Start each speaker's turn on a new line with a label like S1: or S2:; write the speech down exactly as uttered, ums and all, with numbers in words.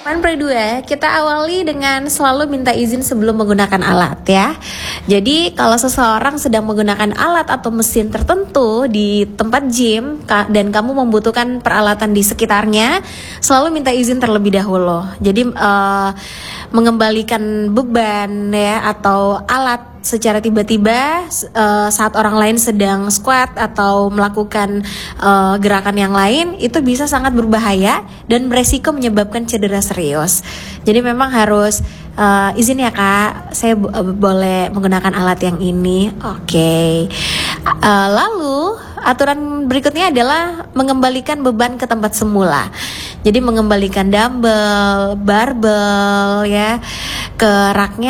S1: Pre dua, kita awali dengan selalu minta izin sebelum menggunakan alat ya. Jadi kalau seseorang sedang menggunakan alat atau mesin tertentu di tempat gym dan kamu membutuhkan peralatan di sekitarnya, selalu minta izin terlebih dahulu. Jadi uh, mengembalikan beban ya atau alat secara tiba-tiba uh, saat orang lain sedang squat atau melakukan uh, gerakan yang lain itu bisa sangat berbahaya dan beresiko menyebabkan cedera serius. Jadi memang harus uh, izin ya kak, saya b- boleh menggunakan alat yang ini. Oke. Okay. Uh, lalu aturan berikutnya adalah mengembalikan beban ke tempat semula. Jadi mengembalikan dumbbell, barbel ya ke raknya